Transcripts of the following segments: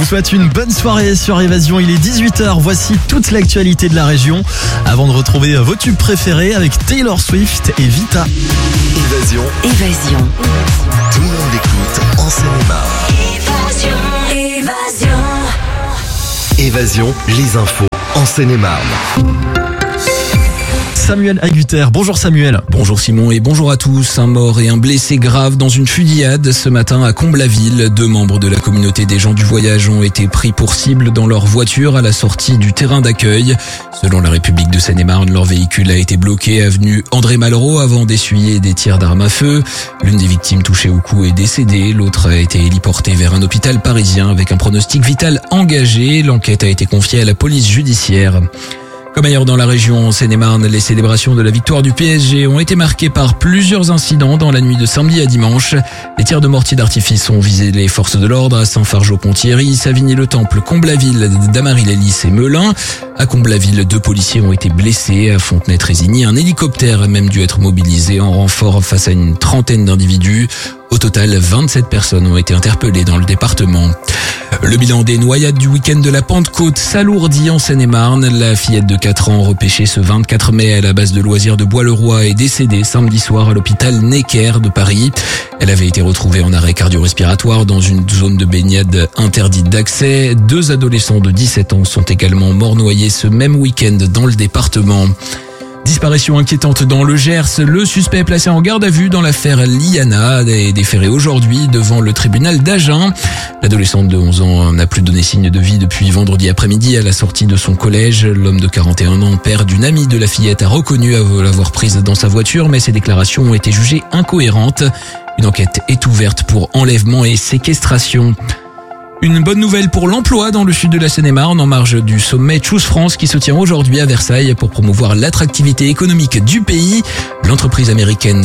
souhaite une bonne soirée sur Évasion. Il est 18h, voici toute l'actualité de la région. Avant de retrouver vos tubes préférés avec Taylor Swift et Vita. Évasion. Tout le monde écoute en Seine-et-Marne. Évasion, les infos en Seine-et-Marne. Samuel Agutter. Bonjour Samuel. Bonjour Simon et bonjour à tous. Un mort et un blessé grave dans une fusillade ce matin à Comble-la-Ville. 2 membres de la communauté des gens du voyage ont été pris pour cible dans leur voiture à la sortie du terrain d'accueil. Selon la République de Seine-et-Marne, leur véhicule a été bloqué avenue André Malraux avant d'essuyer des tirs d'armes à feu. L'une des victimes touchée au cou est décédée. L'autre a été héliportée vers un hôpital parisien avec un pronostic vital engagé. L'enquête a été confiée à la police judiciaire. Comme ailleurs dans la région, en Seine-et-Marne, les célébrations de la victoire du PSG ont été marquées par plusieurs incidents dans la nuit de samedi à dimanche. Les tirs de mortier d'artifice ont visé les forces de l'ordre à Saint-Fargeau-Ponthierry, Savigny-le-Temple, Comble-la-Ville, Damary-les-Lys et Melun. À Comble-la-Ville, 2 policiers ont été blessés. À Fontenay-Trésigny, un hélicoptère a même dû être mobilisé en renfort face à une trentaine d'individus. Au total, 27 personnes ont été interpellées dans le département. Le bilan des noyades du week-end de la Pentecôte s'alourdit en Seine-et-Marne. La fillette de 4 ans repêchée ce 24 mai à la base de loisirs de Bois-le-Roi est décédée samedi soir à l'hôpital Necker de Paris. Elle avait été retrouvée en arrêt cardio-respiratoire dans une zone de baignade interdite d'accès. 2 adolescents de 17 ans sont également morts noyés ce même week-end dans le département. Disparition inquiétante dans le Gers. Le suspect placé en garde à vue dans l'affaire Liana est déféré aujourd'hui devant le tribunal d'Agen. L'adolescente de 11 ans n'a plus donné signe de vie depuis vendredi après-midi à la sortie de son collège. L'homme de 41 ans, père d'une amie de la fillette, a reconnu l'avoir prise dans sa voiture, mais ses déclarations ont été jugées incohérentes. Une enquête est ouverte pour enlèvement et séquestration. Une bonne nouvelle pour l'emploi dans le sud de la Seine-et-Marne en marge du sommet Choose France qui se tient aujourd'hui à Versailles pour promouvoir l'attractivité économique du pays. L'entreprise américaine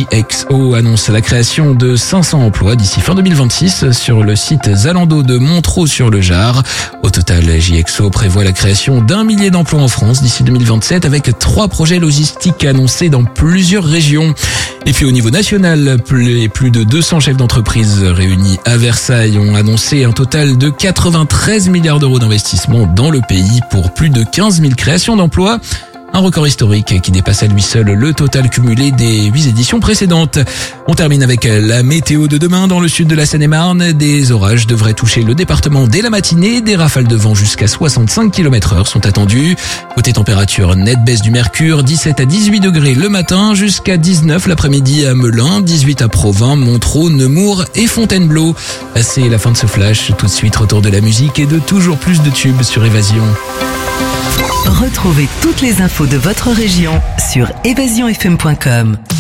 GXO annonce la création de 500 emplois d'ici fin 2026 sur le site Zalando de Montreux-sur-le-Jard. Au total, GXO prévoit la création d'1 millier d'emplois en France d'ici 2027 avec 3 projets logistiques annoncés dans plusieurs régions. Et puis au niveau national, plus de 200 chefs d'entreprise réunis à Versailles ont annoncé un total de 93 milliards d'euros d'investissement dans le pays pour plus de 15 000 créations d'emplois. Un record historique qui dépasse à lui seul le total cumulé des 8 éditions précédentes. On termine avec la météo de demain dans le sud de la Seine-et-Marne. Des orages devraient toucher le département dès la matinée. Des rafales de vent jusqu'à 65 km/h sont attendues. Côté température, nette baisse du mercure, 17 à 18 degrés le matin, jusqu'à 19 l'après-midi à Melun, 18 à Provins, Montreux, Nemours et Fontainebleau. C'est la fin de ce flash. Tout de suite, retour de la musique et de toujours plus de tubes sur Évasion. Retrouvez toutes les infos de votre région sur évasionfm.com.